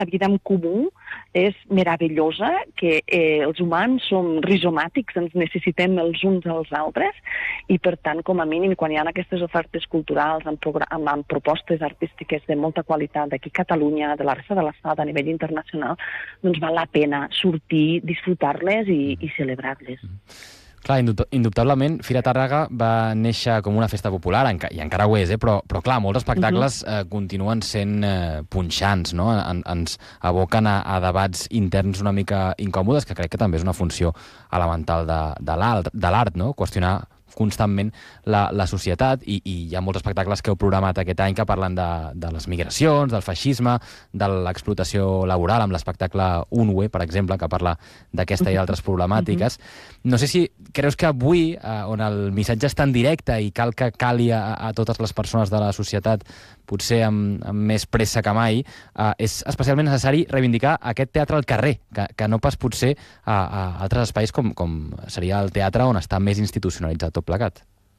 vida en comú és meravellosa, que els humans som rizomàtics, ens necessitem els uns als altres, i per tant, com a mínim, quan hi ha aquestes ofertes culturals amb propostes artístiques de molta qualitat d'aquí a Catalunya, de la resta de l'estat, a nivell internacional, doncs val la pena sortir, disfrutar-les i celebrar-les. Clar, indubtablement, Fira Tàrrega va néixer com una festa popular, i encara ho és, però clar, molts espectacles continuen sent punxants, no? Ens aboquen a debats interns una mica incòmodes, que crec que també és una funció elemental de l'art, no? Qüestionar constantment la societat, i hi ha molts espectacles que heu programat aquest any que parlen de les migracions, del feixisme, de l'explotació laboral, amb l'espectacle Unwe, per exemple, que parla d'aquesta i d'altres problemàtiques. No sé si creus que avui, on el missatge és tan directe i cal que cali a totes les persones de la societat, potser amb més pressa que mai, és especialment necessari reivindicar aquest teatre al carrer, que no pas potser a altres espais com seria el teatre, on està més institucionalitzat tot plegat.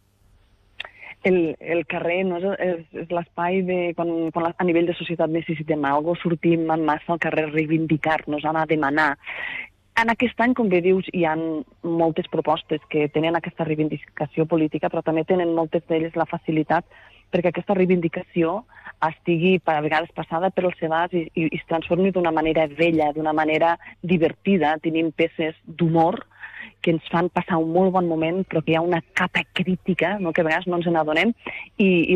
El carrer no és l'espai de quan a nivell de societat necessitem alguna cosa, sortim en massa al carrer a reivindicar-nos, a demanar. En aquest any, com bé dius, hi ha moltes propostes que tenen aquesta reivindicació política, però també tenen moltes d'elles la facilitat perquè aquesta reivindicació estigui a vegades passada per els sedats i es transformi d'una manera vella, d'una manera divertida. Tenim peces d'humor que ens fan passar un molt bon moment, però que hi ha una capa crítica, no? Que a vegades no ens n'adonem, i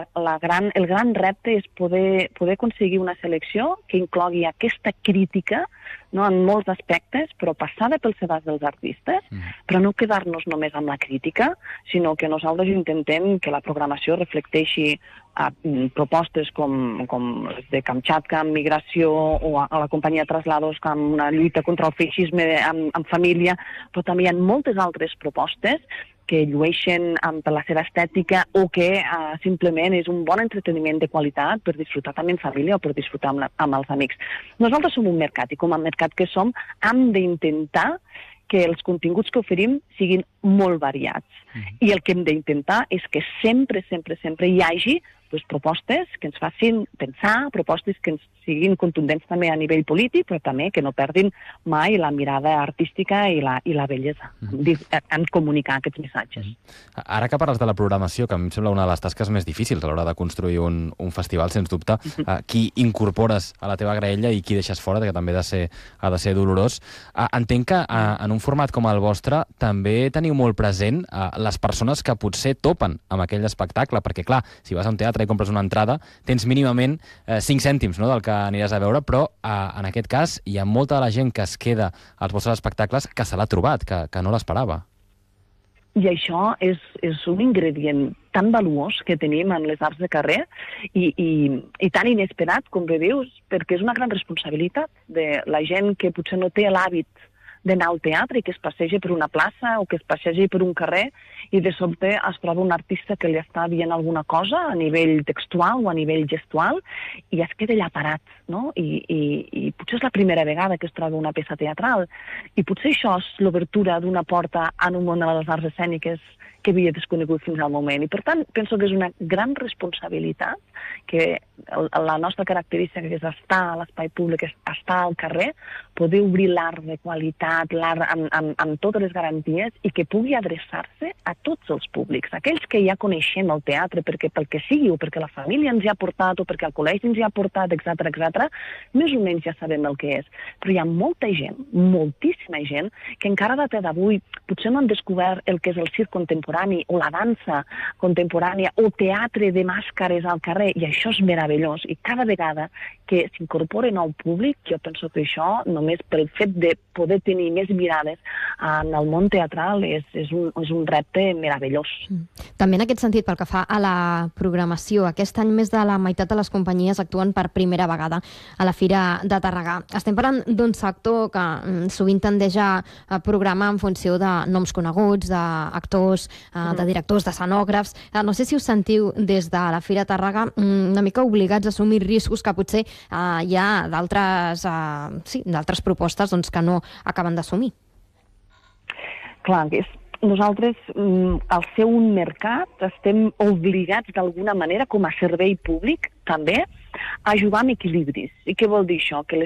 el gran repte és poder aconseguir una selecció que inclogui aquesta crítica, no? En molts aspectes, però passada pels sedats dels artistes, però no quedar-nos només amb la crítica, sinó que nosaltres intentem que la programació reflecteixi propostes com les de Kamchatka, amb migració, o a la companyia Traslados, amb una lluita contra el feixisme en família, però també hi ha moltes altres propostes que llueixen per la seva estètica o que simplement és un bon entreteniment de qualitat per disfrutar també en família o per disfrutar amb els amics. Nosaltres som un mercat i com a mercat que som hem d'intentar que els continguts que oferim siguin molt variats. I el que hem d'intentar és que sempre hi hagi propostes que ens facin pensar, propostes que ens siguin contundents també a nivell polític, però també que no perdin mai la mirada artística i la bellesa en comunicar aquests missatges. Ara que parles de la programació, que a mi em sembla una de les tasques més difícils a l'hora de construir un festival, sens dubte, qui incorpores a la teva graella i qui deixes fora, que també ha de ser dolorós. Entenc que en un format com el vostre també teniu molt present les persones que potser topen amb aquell espectacle, perquè clar, si vas a un teatre i compres una entrada, tens mínimament 5 cèntims, no?, del que aniràs a veure, però en aquest cas hi ha molta de la gent que es queda als vostres espectacles que se l'ha trobat, que no l'esperava. I això és un ingredient tan valuós que tenim en les arts de carrer i tan inesperat, com bé dius, perquè és una gran responsabilitat de la gent que potser no té l'hàbit d'anar al teatre i que es passeja per una plaça o que es passeja per un carrer i de sobte es troba un artista que li està dient alguna cosa a nivell textual o a nivell gestual i es queda allà parat, no? I potser és la primera vegada que es troba una peça teatral i potser això és l'obertura d'una porta en un món de les arts escèniques que havia desconegut fins al moment. I per tant, penso que és una gran responsabilitat que la nostra característica que és estar a l'espai públic, estar al carrer, poder obrir l'art de qualitat, l'art amb totes les garanties i que pugui adreçar-se a tots els públics, aquells que ja coneixem el teatre perquè pel que sigui o perquè la família ens hi ha portat o perquè el col·legi ens hi ha portat, etc., més o menys ja sabem el que és. Però hi ha molta gent, moltíssima gent, que encara a data d'avui potser no han descobert el que és el circ contemporani o la dansa contemporània o teatre de màscares al carrer, i això és meravellós. I cada vegada que s'incorpora nou públic, jo penso que això, només pel fet de poder tenir més mirades en el món teatral, és un repte meravellós. També en aquest sentit, pel que fa a la programació, aquest any més de la meitat de les companyies actuen per primera vegada a la Fira de Tàrrega. Estem parlant d'un sector que sovint tendeix a programar en funció de noms coneguts, d'actors, de directors, d'escenògrafs. No sé si us sentiu des de la Fira de Tàrrega una mica obligats a assumir riscos que potser hi ha d'altres propostes que no acaben d'assumir. Clar, nosaltres, al ser un mercat, estem obligats d'alguna manera, com a servei públic, també, a jugar amb equilibris. I què vol dir això? Que